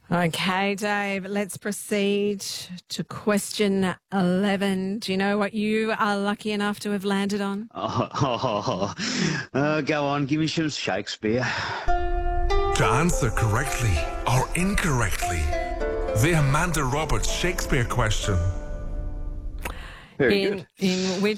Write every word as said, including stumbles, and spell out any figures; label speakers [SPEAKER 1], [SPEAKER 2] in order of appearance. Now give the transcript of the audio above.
[SPEAKER 1] Okay, Dave, let's proceed to question eleven. Do you know what you are lucky enough to have landed on?
[SPEAKER 2] Oh, oh, oh. Uh, go on, give me some Shakespeare.
[SPEAKER 3] To answer correctly or incorrectly, the Amanda Roberts Shakespeare question.
[SPEAKER 4] Very
[SPEAKER 1] in,
[SPEAKER 4] good.
[SPEAKER 1] in which